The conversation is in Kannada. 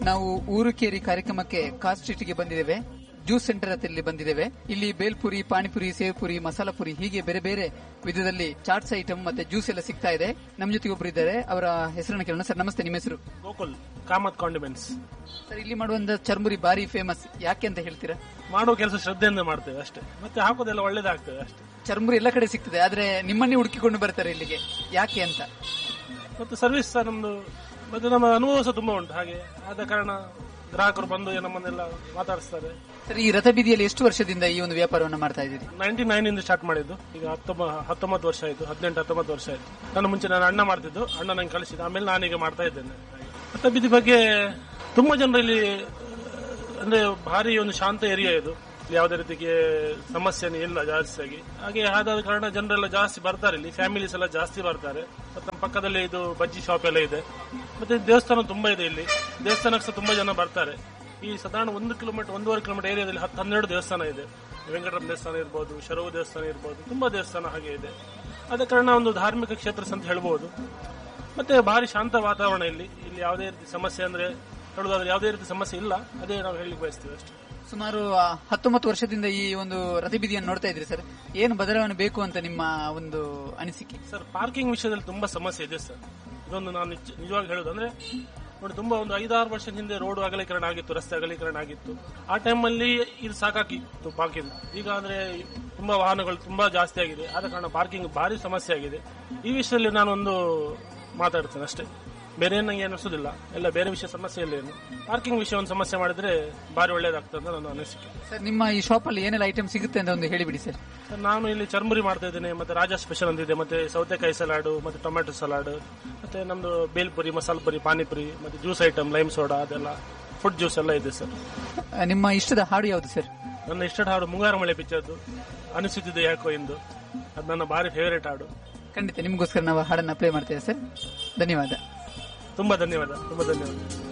ನಾವು ಊರುಕೇರಿ ಕಾರ್ಯಕ್ರಮಕ್ಕೆ ಕಾಸ್ಟ್ ಸ್ಟ್ರೀಟ್ಗೆ ಬಂದಿದ್ದೇವೆ. ಜ್ಯೂಸ್ ಸೆಂಟರ್ ಹತ್ತಿರ ಬಂದಿದ್ದೇವೆ. ಇಲ್ಲಿ ಬೇಲ್ಪುರಿ, ಪಾನಿಪುರಿ, ಸೇವ್ಪುರಿ, ಮಸಾಲಾ ಪುರಿ ಹೀಗೆ ಬೇರೆ ಬೇರೆ ವಿಧದಲ್ಲಿ ಚಾಟ್ಸ್ ಐಟಮ್ ಮತ್ತೆ ಜ್ಯೂಸ್ ಎಲ್ಲ ಸಿಗ್ತಾ ಇದೆ. ನಮ್ಮ ಜೊತೆಗೆ ಒಬ್ಬರು ಇದ್ದಾರೆ, ಅವರ ಹೆಸರನ್ನು ಕೇಳೋಣ. ಸರ್ ನಮಸ್ತೆ, ನಿಮ್ಮ ಹೆಸರು? ಗೋಕುಲ್ ಕಾಮತ್ ಕಾಂಡಿಮೆಂಟ್ಸ್. ಸರ್, ಇಲ್ಲಿ ಮಾಡುವಂತ ಚರ್ಮುರಿ ಬಾರಿ ಫೇಮಸ್, ಯಾಕೆ ಅಂತ ಹೇಳ್ತೀರಾ? ಮಾಡುವ ಕೆಲಸ ಶ್ರದ್ಧೆಯಿಂದ ಮಾಡ್ತೇವೆ ಅಷ್ಟೇ, ಮತ್ತೆ ಹಾಕೋದೆಲ್ಲ ಒಳ್ಳೇದಾಗ್ತದೆ ಅಷ್ಟೇ. ಚರ್ಮುರಿ ಎಲ್ಲ ಕಡೆ ಸಿಗ್ತದೆ, ಆದ್ರೆ ನಿಮ್ಮನ್ನೇ ಹುಡುಕಿಕೊಂಡು ಬರ್ತಾರೆ ಇಲ್ಲಿಗೆ, ಯಾಕೆ ಅಂತ? ಮತ್ತೆ ಸರ್ವಿಸ್ ಸಹ ನಮ್ದು, ಮತ್ತೆ ನಮ್ಮ ಅನುಭವ ಸಹ ತುಂಬಾ ಉಂಟು. ಹಾಗೆ ಆದ ಕಾರಣ ಗ್ರಾಹಕರು ಬಂದು ನಮ್ಮನ್ನೆಲ್ಲ ಮಾತಾಡಿಸ್ತಾರೆ. ಸರ್, ಈ ರಥ ಬೀದಿಯಲ್ಲಿ ಎಷ್ಟು ವರ್ಷದಿಂದ ಈ ಒಂದು ವ್ಯಾಪಾರವನ್ನು ಮಾಡ್ತಾ ಇದ್ದೀರಿ? 99 ಇಂದ ಸ್ಟಾರ್ಟ್ ಮಾಡಿದ್ದು, ಈಗ 19 ವರ್ಷ ಆಯ್ತು, 18-19 ವರ್ಷ ಆಯ್ತು. ನನ್ನ ಮುಂಚೆ ನಾನು ಅಣ್ಣ ಮಾಡ್ತಿದ್ದು, ಅಣ್ಣ ನಂಗೆ ಕಳಿಸಿದ್ದು, ಆಮೇಲೆ ನಾನೀಗ ಮಾಡ್ತಾ ಇದ್ದೇನೆ. ರಥ ಬೀದಿ ಬಗ್ಗೆ ತುಂಬಾ ಜನರಲ್ಲಿ ಅಂದ್ರೆ ಭಾರಿ ಒಂದು ಶಾಂತ ಏರಿಯಾ ಇದು, ಯಾವುದೇ ರೀತಿಗೆ ಸಮಸ್ಯೆನೇ ಇಲ್ಲ ಜಾಸ್ತಿಯಾಗಿ. ಹಾಗೆ ಆದ ಕಾರಣ ಜನರೆಲ್ಲ ಜಾಸ್ತಿ ಬರ್ತಾರೆ ಇಲ್ಲಿ, ಫ್ಯಾಮಿಲೀಸ್ ಎಲ್ಲ ಜಾಸ್ತಿ ಬರ್ತಾರೆ. ಮತ್ತೆ ನಮ್ಮ ಪಕ್ಕದಲ್ಲಿ ಇದು ಬಜ್ಜಿ ಶಾಪ್ ಎಲ್ಲ ಇದೆ, ಮತ್ತೆ ದೇವಸ್ಥಾನ ತುಂಬಾ ಇದೆ ಇಲ್ಲಿ. ದೇವಸ್ಥಾನಕ್ಕೆ ಸಹ ತುಂಬಾ ಜನ ಬರ್ತಾರೆ. ಈ ಸಾಧಾರಣ 1 ಕಿಲೋಮೀಟರ್ 1.5 ಕಿಲೋಮೀಟರ್ ಏರಿಯಾದಲ್ಲಿ 10-12 ದೇವಸ್ಥಾನ ಇದೆ. ವೆಂಕಟರಮಣ ದೇವಸ್ಥಾನ ಇರ್ಬೋದು, ಶರವು ದೇವಸ್ಥಾನ ಇರ್ಬೋದು, ತುಂಬಾ ದೇವಸ್ಥಾನ ಹಾಗೆ ಇದೆ. ಆದ ಕಾರಣ ಒಂದು ಧಾರ್ಮಿಕ ಕ್ಷೇತ್ರ ಅಂತ ಹೇಳ್ಬೋದು. ಮತ್ತೆ ಭಾರಿ ಶಾಂತ ವಾತಾವರಣ ಇಲ್ಲಿ. ಇಲ್ಲಿ ಯಾವುದೇ ರೀತಿ ಸಮಸ್ಯೆ ಅಂದ್ರೆ ಹೇಳುವುದಾದ್ರೆ ಯಾವುದೇ ರೀತಿ ಸಮಸ್ಯೆ ಇಲ್ಲ, ಅದೇ ನಾವು ಹೇಳಲಿಕ್ಕೆ ಬಯಸ್ತೀವಿ ಅಷ್ಟೇ. ಸುಮಾರು 19 ವರ್ಷದಿಂದ ಈ ಒಂದು ರಥಬೀದಿಯನ್ನು ನೋಡ್ತಾ ಇದ್ರಿ ಸರ್, ಏನು ಬದಲಾವಣೆ ಬೇಕು ಅಂತ ನಿಮ್ಮ ಒಂದು ಅನಿಸಿಕೆ? ಸರ್, ಪಾರ್ಕಿಂಗ್ ವಿಷಯದಲ್ಲಿ ತುಂಬಾ ಸಮಸ್ಯೆ ಇದೆ ಸರ್. ಇದೊಂದು ನಾನು ನಿಜವಾಗಿ ಹೇಳುದು ಅಂದ್ರೆ ನೋಡಿ, ತುಂಬಾ ಒಂದು 5-6 ವರ್ಷದ ಹಿಂದೆ ರೋಡ್ ಅಗಲೀಕರಣ ಆಗಿತ್ತು, ರಸ್ತೆ ಅಗಲೀಕರಣ ಆಗಿತ್ತು. ಆ ಟೈಮಲ್ಲಿ ಇದು ಸಾಕಾಗಿತ್ತು ಪಾರ್ಕಿಂಗ್. ಈಗ ಅಂದ್ರೆ ತುಂಬಾ ವಾಹನಗಳು ತುಂಬಾ ಜಾಸ್ತಿ ಆಗಿದೆ, ಆದ ಕಾರಣ ಪಾರ್ಕಿಂಗ್ ಭಾರಿ ಸಮಸ್ಯೆ ಆಗಿದೆ. ಈ ವಿಷಯದಲ್ಲಿ ನಾನೊಂದು ಮಾತಾಡ್ತೇನೆ ಅಷ್ಟೇ, ಬೇರೆ ನಂಗೆ ಏನು ಅನಿಸೋದಿಲ್ಲ. ಎಲ್ಲ ಬೇರೆ ವಿಷಯ ಸಮಸ್ಯೆ ಇಲ್ಲ, ಏನು ಪಾರ್ಕಿಂಗ್ ವಿಷಯ ಒಂದು ಸಮಸ್ಯೆ ಮಾಡಿದ್ರೆ ಭಾರಿ ಒಳ್ಳೇದಾಗ್ತದೆ ಅಂತ ನನ್ನ ಅನಿಸಿಕೆ. ಸರ್, ನಿಮ್ಮ ಈ ಶಾಪ್ ಅಲ್ಲಿ ಏನೆಲ್ಲ ಐಟಮ್ ಸಿಗುತ್ತೆ ಅಂತ ಒಂದು ಹೇಳಿಬಿಡಿ ಸರ್. ನಾನು ಇಲ್ಲಿ ಚರ್ಮುರಿ ಮಾಡ್ತಾ ಇದ್ದೇನೆ, ಮತ್ತೆ ರಾಜಾ ಸ್ಪೆಷಲ್ ಅಂತಿದೆ, ಮತ್ತೆ ಸೌತೆಕಾಯಿ ಸಲಾಡ್, ಮತ್ತೆ ಟೊಮ್ಯಾಟೊ ಸಲಾಡ್, ಮತ್ತೆ ನಮ್ದು ಬೇಲ್ಪುರಿ, ಮಸಾಲ ಪುರಿ, ಪಾನಿಪುರಿ, ಮತ್ತೆ ಜ್ಯೂಸ್ ಐಟಮ್, ಲೈಮ್ ಸೋಡಾ, ಅದೆಲ್ಲ ಫುಡ್ ಜ್ಯೂಸ್ ಎಲ್ಲ ಇದೆ ಸರ್. ನಿಮ್ಮ ಇಷ್ಟದ ಹಾಡು ಯಾವುದು ಸರ್? ನನ್ನ ಇಷ್ಟದ ಹಾಡು ಮುಂಗಾರು ಮಳೆ ಪಿಕ್ಚರ್ದು ಅನಿಸುತ್ತಿದೆ ಯಾಕೋ ಎಂದು, ಅದು ನನ್ನ ಭಾರಿ ಫೇವರೇಟ್ ಹಾಡು. ಖಂಡಿತ ನಿಮಗೋಸ್ಕರ ನಾವು ಹಾಡನ್ನ ಪ್ಲೇ ಮಾಡ್ತೇವೆ ಸರ್. ಧನ್ಯವಾದ. ತುಂಬಾ ಧನ್ಯವಾದ.